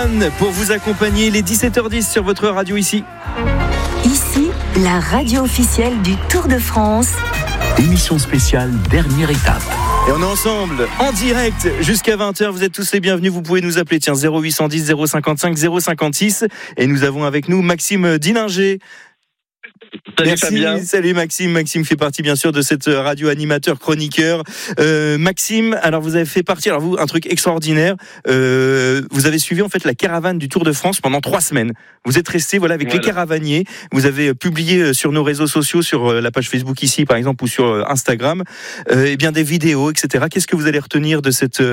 Pour vous accompagner les 17h10 sur votre radio ici. Ici, la radio officielle du Tour de France. Émission spéciale, dernière étape. Et on est ensemble, en direct, jusqu'à 20h. Vous êtes tous les bienvenus. Vous pouvez nous appeler, 0810 055 056. Et nous avons avec nous Maxime Dillinger. Salut Merci, Fabien. Salut Maxime. Maxime fait partie bien sûr de cette radio animateur, chroniqueur. Maxime, alors vous avez fait partie, alors vous, un truc extraordinaire. Vous avez suivi en fait la caravane du Tour de France pendant 3 semaines. Vous êtes resté les caravaniers. Vous avez publié sur nos réseaux sociaux, sur la page Facebook ici par exemple ou sur Instagram, des vidéos, etc. Qu'est-ce que vous allez retenir de cette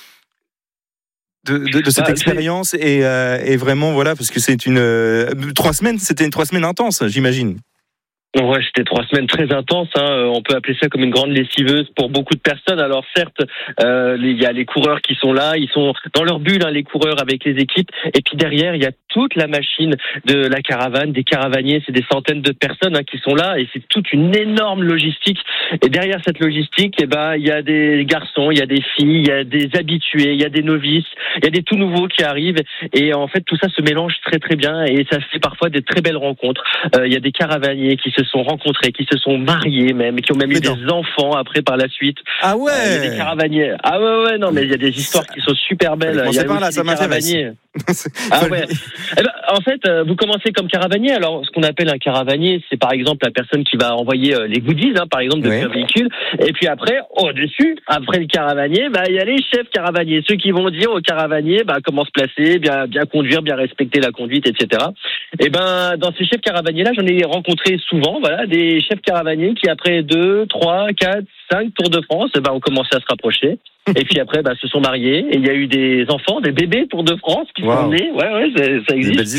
cette expérience et vraiment parce que c'est 3 semaines, c'était 3 semaines intenses, j'imagine. Ouais, c'était 3 semaines très intenses. On peut appeler ça comme une grande lessiveuse pour beaucoup de personnes. Alors certes, il y a les coureurs qui sont là, ils sont dans leur bulle, les coureurs avec les équipes. Et puis derrière, il y a toute la machine de la caravane, des caravaniers. C'est des centaines de personnes qui sont là, et c'est toute une énorme logistique. Et derrière cette logistique, il y a des garçons, il y a des filles, il y a des habitués, il y a des novices, il y a des tout nouveaux qui arrivent. Et en fait, tout ça se mélange très très bien, et ça fait parfois des très belles rencontres. Il y a des caravaniers qui se sont rencontrés, qui se sont mariés même, qui ont même eu des enfants après par la suite. Ah ouais. Il y a des caravaniers. Ah ouais, non, mais il y a des histoires qui sont super belles. Il y a par là, ça m'intéresse. Ah ouais. En fait, vous commencez comme caravanier. Alors, ce qu'on appelle un caravanier, c'est par exemple la personne qui va envoyer les goodies, par exemple, depuis un véhicule. Et puis après, au-dessus, après le caravanier, il y a les chefs caravaniers, ceux qui vont dire aux caravaniers comment se placer, bien conduire, bien respecter la conduite, etc. Et dans ces chefs caravaniers-là, j'en ai rencontré souvent, des chefs caravaniers qui après 2, 3, 4, 5 Tours de France, ont commencé à se rapprocher. Et puis après, se sont mariés. Et il y a eu des enfants, des bébés Tour de France qui sont nés. Ouais, ça existe.